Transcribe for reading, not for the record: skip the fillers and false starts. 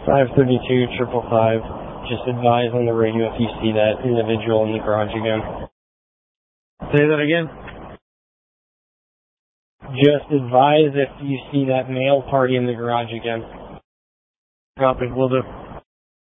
532 555. Just advise on the radio if you see that individual in the garage again. Say that again? Just advise if you see that male party in the garage again. Copy, will do.